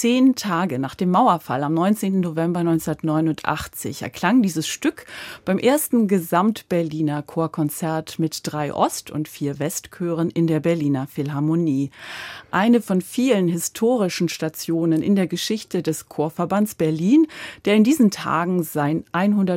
10 Tage nach dem Mauerfall am 19. November 1989 erklang dieses Stück beim ersten Gesamt-Berliner Chorkonzert mit 3 Ost- und 4 Westchören in der Berliner Philharmonie. Eine von vielen historischen Stationen in der Geschichte des Chorverbands Berlin, der in diesen Tagen sein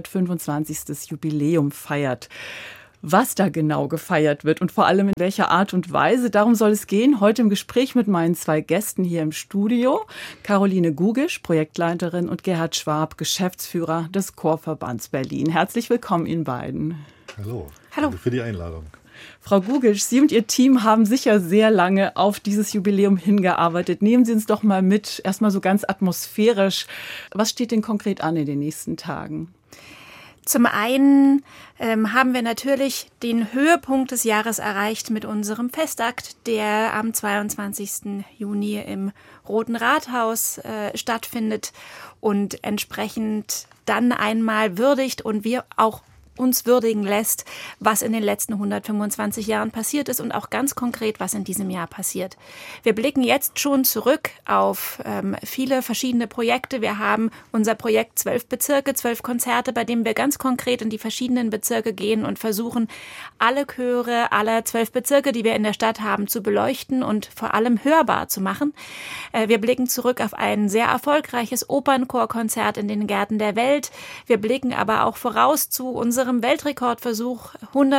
125. Jubiläum feiert. Was da genau gefeiert wird und vor allem in welcher Art und Weise, darum soll es gehen. Heute im Gespräch mit meinen 2 Gästen hier im Studio. Caroline Gugisch, Projektleiterin, und Gerhard Schwab, Geschäftsführer des Chorverbands Berlin. Herzlich willkommen Ihnen beiden. Hallo. Hallo. Danke für die Einladung. Frau Gugisch, Sie und Ihr Team haben sicher sehr lange auf dieses Jubiläum hingearbeitet. Nehmen Sie uns doch mal mit, erstmal so ganz atmosphärisch. Was steht denn konkret an in den nächsten Tagen? Zum einen haben wir natürlich den Höhepunkt des Jahres erreicht mit unserem Festakt, der am 22. Juni im Roten Rathaus stattfindet und entsprechend dann einmal würdigt und wir auch uns würdigen lässt, was in den letzten 125 Jahren passiert ist und auch ganz konkret, was in diesem Jahr passiert. Wir blicken jetzt schon zurück auf viele verschiedene Projekte. Wir haben unser Projekt 12 Bezirke, 12 Konzerte, bei dem wir ganz konkret in die verschiedenen Bezirke gehen und versuchen, alle Chöre aller 12 Bezirke, die wir in der Stadt haben, zu beleuchten und vor allem hörbar zu machen. Wir blicken zurück auf ein sehr erfolgreiches Opernchorkonzert in den Gärten der Welt. Wir blicken aber auch voraus zu unserem Weltrekordversuch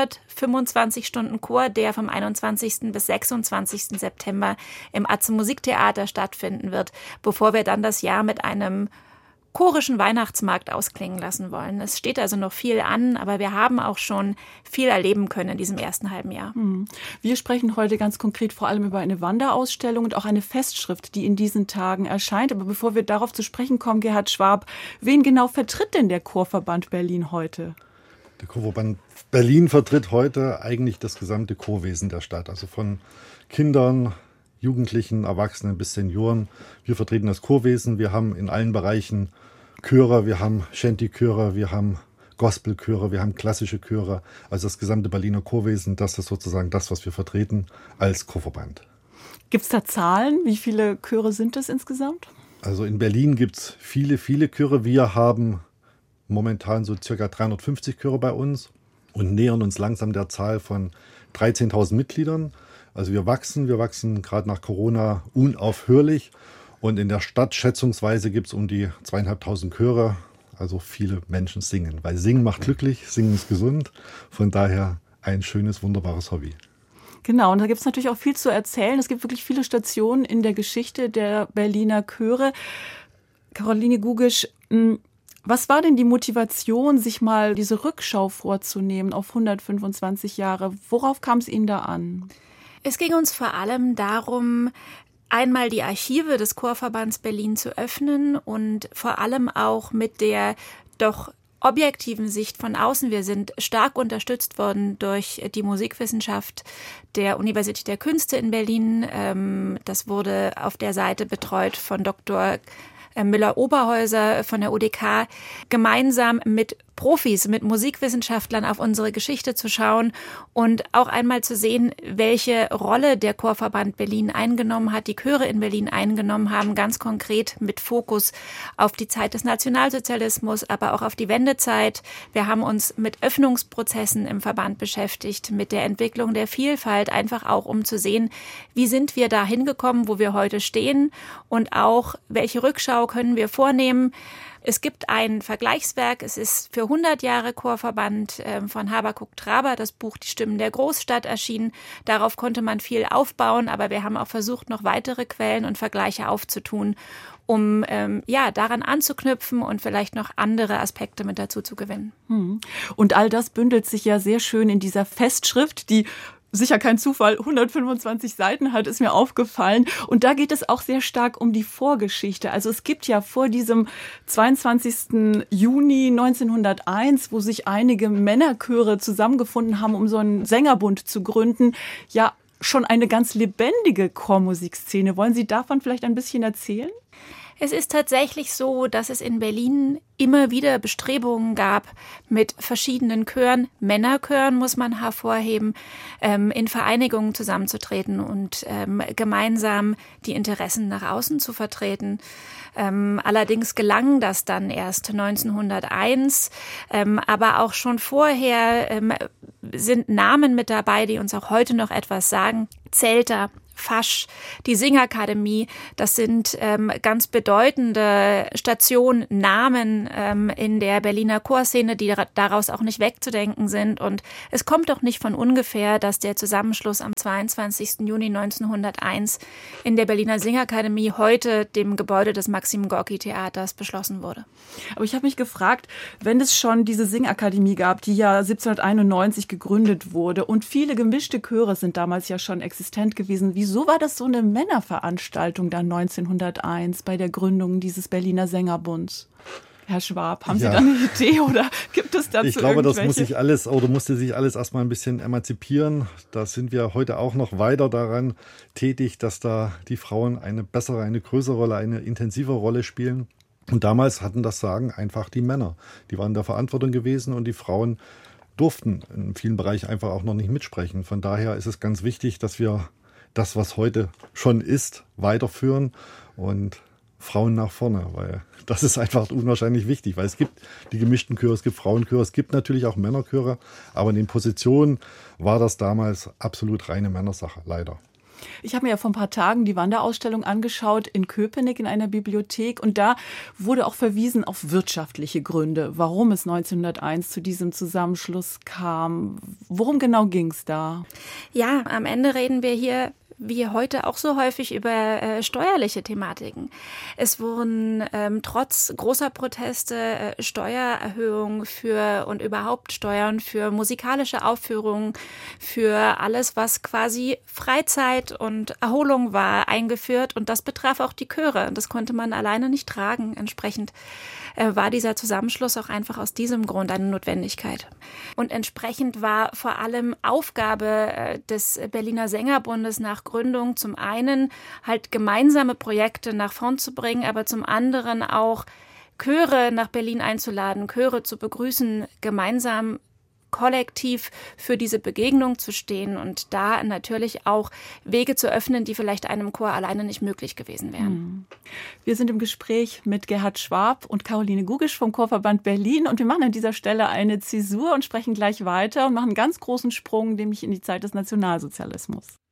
125 Stunden Chor, der vom 21. bis 26. September im Atze Musiktheater stattfinden wird, bevor wir dann das Jahr mit einem chorischen Weihnachtsmarkt ausklingen lassen wollen. Es steht also noch viel an, aber wir haben auch schon viel erleben können in diesem ersten halben Jahr. Wir sprechen heute ganz konkret vor allem über eine Wanderausstellung und auch eine Festschrift, die in diesen Tagen erscheint. Aber bevor wir darauf zu sprechen kommen, Gerhard Schwab, wen genau vertritt denn der Chorverband Berlin heute? Der Chorverband Berlin vertritt heute eigentlich das gesamte Chorwesen der Stadt, also von Kindern, Jugendlichen, Erwachsenen bis Senioren. Wir vertreten das Chorwesen. Wir haben in allen Bereichen Chöre, wir haben Shanty-Chöre, wir haben Gospelchöre, wir haben klassische Chöre. Also das gesamte Berliner Chorwesen, das ist sozusagen das, was wir vertreten als Chorverband. Gibt es da Zahlen? Wie viele Chöre sind es insgesamt? Also in Berlin gibt es viele, viele Chöre. Wir haben momentan so circa 350 Chöre bei uns und nähern uns langsam der Zahl von 13.000 Mitgliedern. Also wir wachsen gerade nach Corona unaufhörlich. Und in der Stadt schätzungsweise gibt es um die 2.500 Chöre. Also viele Menschen singen, weil Singen macht glücklich, Singen ist gesund. Von daher ein schönes, wunderbares Hobby. Genau, und da gibt es natürlich auch viel zu erzählen. Es gibt wirklich viele Stationen in der Geschichte der Berliner Chöre. Caroline Gugisch, was war denn die Motivation, sich mal diese Rückschau vorzunehmen auf 125 Jahre? Worauf kam es Ihnen da an? Es ging uns vor allem darum, einmal die Archive des Chorverbands Berlin zu öffnen und vor allem auch mit der doch objektiven Sicht von außen. Wir sind stark unterstützt worden durch die Musikwissenschaft der Universität der Künste in Berlin. Das wurde auf der Seite betreut von Dr. Müller-Oberhäuser von der UDK, gemeinsam mit Profis, mit Musikwissenschaftlern auf unsere Geschichte zu schauen und auch einmal zu sehen, welche Rolle der Chorverband Berlin eingenommen hat, die Chöre in Berlin eingenommen haben, ganz konkret mit Fokus auf die Zeit des Nationalsozialismus, aber auch auf die Wendezeit. Wir haben uns mit Öffnungsprozessen im Verband beschäftigt, mit der Entwicklung der Vielfalt, einfach auch um zu sehen, wie sind wir da hingekommen, wo wir heute stehen und auch, welche Rückschau können wir vornehmen. Es gibt ein Vergleichswerk, es ist für 100 Jahre Chorverband von Habakuk Traber, das Buch Die Stimmen der Großstadt erschienen. Darauf konnte man viel aufbauen, aber wir haben auch versucht, noch weitere Quellen und Vergleiche aufzutun, um daran anzuknüpfen und vielleicht noch andere Aspekte mit dazu zu gewinnen. Und all das bündelt sich ja sehr schön in dieser Festschrift, die sicher kein Zufall, 125 Seiten hat, ist mir aufgefallen. Und da geht es auch sehr stark um die Vorgeschichte. Also es gibt ja vor diesem 22. Juni 1901, wo sich einige Männerchöre zusammengefunden haben, um so einen Sängerbund zu gründen, ja schon eine ganz lebendige Chormusikszene. Wollen Sie davon vielleicht ein bisschen erzählen? Es ist tatsächlich so, dass es in Berlin immer wieder Bestrebungen gab, mit verschiedenen Chören, Männerchören muss man hervorheben, in Vereinigungen zusammenzutreten und gemeinsam die Interessen nach außen zu vertreten. Allerdings gelang das dann erst 1901, aber auch schon vorher sind Namen mit dabei, die uns auch heute noch etwas sagen. Zelter, Fasch, die Singakademie, das sind ganz bedeutende Stationen, Namen in der Berliner Chorszene, die daraus auch nicht wegzudenken sind. Und es kommt doch nicht von ungefähr, dass der Zusammenschluss am 22. Juni 1901 in der Berliner Singakademie, heute dem Gebäude des Maxim-Gorki-Theaters, beschlossen wurde. Aber ich habe mich gefragt, wenn es schon diese Singakademie gab, die ja 1791 gegründet wurde und viele gemischte Chöre sind damals ja schon existent gewesen, wieso war das so eine Männerveranstaltung dann 1901 bei der Gründung dieses Berliner Sängerbunds? Herr Schwab, haben Sie da eine Idee oder gibt es dazu Ich glaube, das irgendwelche? musste sich alles erstmal ein bisschen emanzipieren. Da sind wir heute auch noch weiter daran tätig, dass da die Frauen eine bessere, eine größere Rolle, eine intensive Rolle spielen. Und damals hatten das Sagen einfach die Männer. Die waren in der Verantwortung gewesen und die Frauen durften in vielen Bereichen einfach auch noch nicht mitsprechen. Von daher ist es ganz wichtig, dass wir das, was heute schon ist, weiterführen und Frauen nach vorne, weil das ist einfach unwahrscheinlich wichtig, weil es gibt die gemischten Chöre, es gibt Frauenchöre, es gibt natürlich auch Männerchöre, aber in den Positionen war das damals absolut reine Männersache, leider. Ich habe mir ja vor ein paar Tagen die Wanderausstellung angeschaut in Köpenick in einer Bibliothek und da wurde auch verwiesen auf wirtschaftliche Gründe, warum es 1901 zu diesem Zusammenschluss kam. Worum genau ging es da? Ja, am Ende reden wir hier wie heute auch so häufig über steuerliche Thematiken. Es wurden trotz großer Proteste Steuererhöhungen und überhaupt Steuern für musikalische Aufführungen, für alles, was quasi Freizeit und Erholung war, eingeführt. Und das betraf auch die Chöre. Das konnte man alleine nicht tragen. Entsprechend war dieser Zusammenschluss auch einfach aus diesem Grund eine Notwendigkeit. Und entsprechend war vor allem Aufgabe des Berliner Sängerbundes nach Gründung zum einen halt gemeinsame Projekte nach vorn zu bringen, aber zum anderen auch Chöre nach Berlin einzuladen, Chöre zu begrüßen, gemeinsam kollektiv für diese Begegnung zu stehen und da natürlich auch Wege zu öffnen, die vielleicht einem Chor alleine nicht möglich gewesen wären. Wir sind im Gespräch mit Gerhard Schwab und Caroline Gugisch vom Chorverband Berlin und wir machen an dieser Stelle eine Zäsur und sprechen gleich weiter und machen einen ganz großen Sprung, nämlich in die Zeit des Nationalsozialismus.